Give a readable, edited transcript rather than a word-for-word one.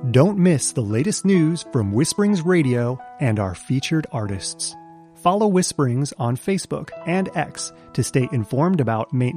Don't miss the latest news from Whisperings Radio and our featured artists. Follow Whisperings on Facebook and X to stay informed about maintenance